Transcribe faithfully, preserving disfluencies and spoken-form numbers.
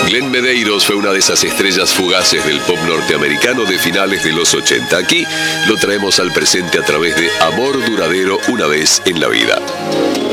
Glenn Medeiros fue una de esas estrellas fugaces del pop norteamericano de finales de los ochenta. Aquí lo traemos al presente a través de Amor Duradero, una vez en la vida.